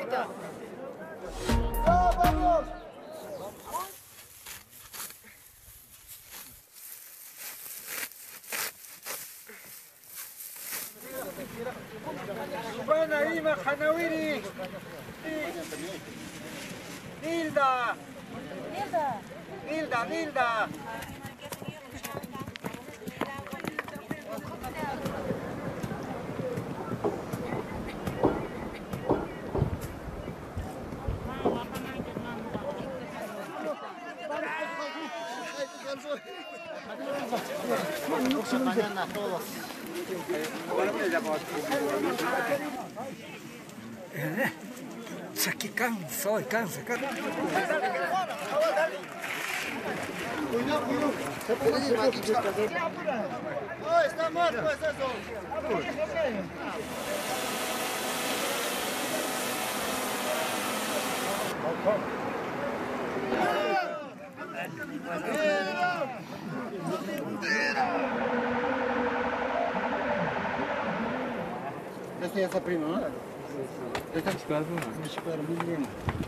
vamos! Subana Ima Hanawiri! Nilda! Nilda! Isso aqui cansa. Está morto, vai ser só. Esta é essa prima, não é? Esta é a esquadra, não é? A esquadra, muito linda.